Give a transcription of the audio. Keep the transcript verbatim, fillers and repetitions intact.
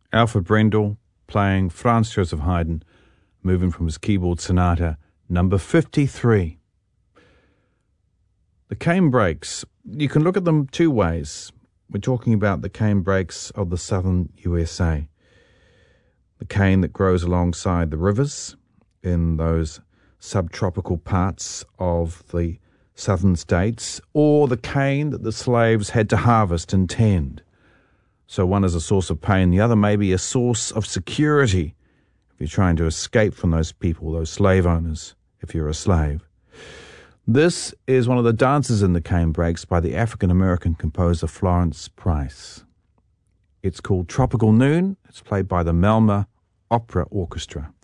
Alfred Brendel playing Franz Joseph Haydn, moving from his keyboard sonata number fifty-three. The cane brakes, you can look at them two ways. We're talking about the cane brakes of the southern U S A. The cane that grows alongside the rivers in those subtropical parts of the southern states, or the cane that the slaves had to harvest and tend. So one is a source of pain, the other may be a source of security if you're trying to escape from those people, those slave owners, if you're a slave. This is one of the dances in the cane brakes by the African-American composer Florence Price. It's called Tropical Noon. It's played by the Melma Opera Orchestra.